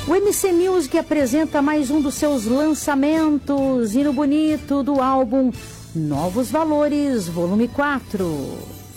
O MC Music apresenta mais um dos seus lançamentos, hino bonito do álbum Novos Valores, volume 4.